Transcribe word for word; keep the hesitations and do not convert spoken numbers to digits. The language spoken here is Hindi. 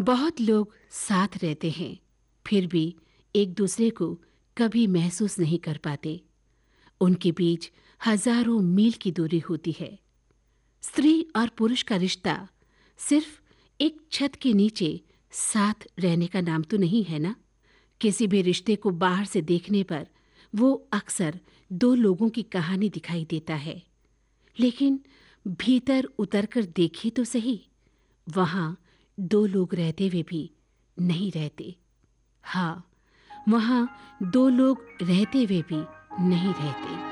बहुत लोग साथ रहते हैं, फिर भी एक दूसरे को कभी महसूस नहीं कर पाते। उनके बीच हजारों मील की दूरी होती है। स्त्री और पुरुष का रिश्ता सिर्फ एक छत के नीचे साथ रहने का नाम तो नहीं है ना। किसी भी रिश्ते को बाहर से देखने पर वो अक्सर दो लोगों की कहानी दिखाई देता है, लेकिन भीतर उतरकर देखिए तो सही, वहां दो लोग रहते हुए भी नहीं रहते। हाँ, वहां दो लोग रहते हुए भी नहीं रहते।